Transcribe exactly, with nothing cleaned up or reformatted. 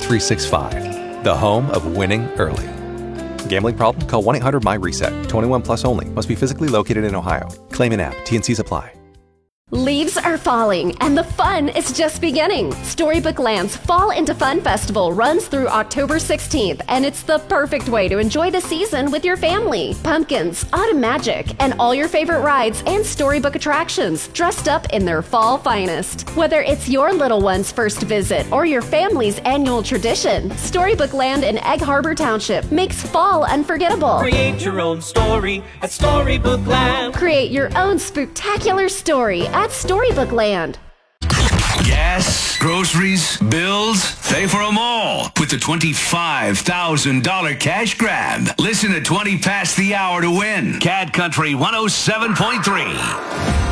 three six five, the home of winning early. Gambling problem? Call one eight hundred my reset. twenty-one plus only. Must be physically located in Ohio. Claim in app. T N Cs apply. Leaves are falling, and the fun is just beginning. Storybook Land's Fall into Fun Festival runs through October sixteenth, and it's the perfect way to enjoy the season with your family. Pumpkins, Autumn Magic, and all your favorite rides and storybook attractions dressed up in their fall finest. Whether it's your little one's first visit or your family's annual tradition, Storybook Land in Egg Harbor Township makes fall unforgettable. Create your own story at Storybook Land. Create your own spooktacular story at Storybook Land. Gas, groceries, bills, pay for them all with the twenty-five thousand dollars cash grab. Listen to twenty past the hour to win. Cat Country one oh seven point three.